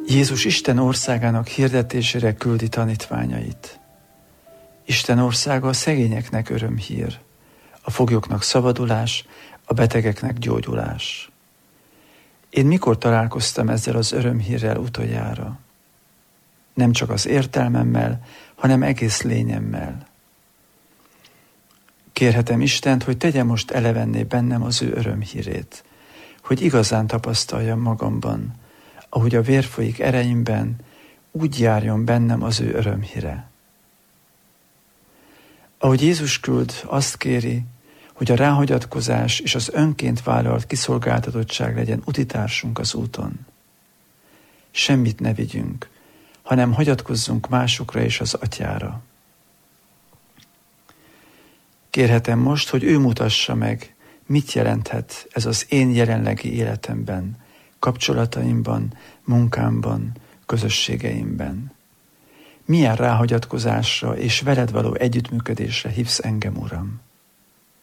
Jézus Isten országának hirdetésére küldi tanítványait. Isten országa a szegényeknek örömhír, a foglyoknak szabadulás, a betegeknek gyógyulás. Én mikor találkoztam ezzel az örömhírrel utoljára? Nem csak az értelmemmel, hanem egész lényemmel. Kérhetem Istent, hogy tegye most elevenné bennem az ő örömhírét, hogy igazán tapasztaljam magamban, ahogy a vér folyik ereimben, úgy járjon bennem az ő örömhíre. Ahogy Jézus küld, azt kéri, hogy a ráhagyatkozás és az önként vállalt kiszolgáltatottság legyen utitársunk az úton. Semmit ne vigyünk, hanem hagyatkozzunk másokra és az Atyára. Kérhetem most, hogy ő mutassa meg, mit jelenthet ez az én jelenlegi életemben, kapcsolataimban, munkámban, közösségeimben. Milyen ráhagyatkozásra és veled való együttműködésre hívsz engem, Uram?